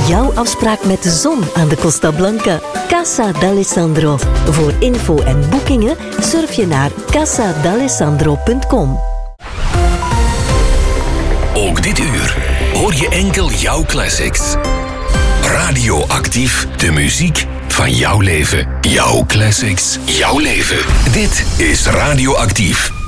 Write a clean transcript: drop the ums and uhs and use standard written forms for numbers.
Jouw afspraak met de zon aan de Costa Blanca. Casa d'Alessandro. Voor info en boekingen surf je naar casadalessandro.com. Ook dit uur hoor je enkel jouw classics. Radioactief, de muziek van jouw leven. Jouw classics, jouw leven. Dit is Radioactief.